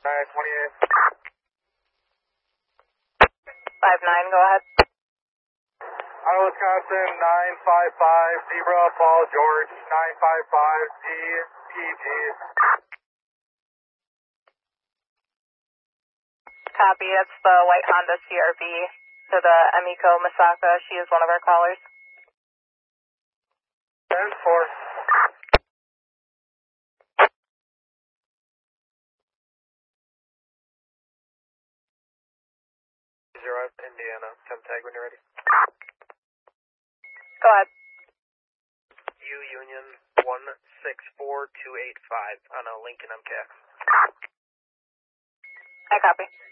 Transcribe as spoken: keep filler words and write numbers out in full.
nine twenty-eight. five nine, go ahead. Iowa, Wisconsin, nine five five, Zebra, Paul George, nine five five, D P G. Copy, it's the white Honda C R V to the Emiko Misaka. She is one of our callers. ten four. Zero, Indiana, ten tag when you're ready. Go ahead. U Union one six four two eight five on a Lincoln M K X. I copy.